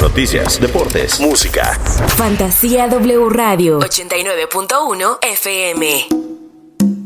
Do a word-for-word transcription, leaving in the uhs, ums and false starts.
noticias, deportes, música. Fantasía W Radio ochenta y nueve punto uno F M.